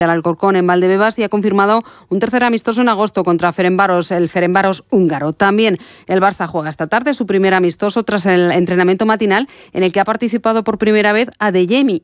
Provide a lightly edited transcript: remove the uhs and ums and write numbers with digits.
al Alcorcón en Valdebebas y ha confirmado un tercer amistoso en agosto contra el Ferencváros húngaro. También el Barça juega esta tarde su primer amistoso tras el entrenamiento matinal en el que ha participado por primera vez Adeyemi.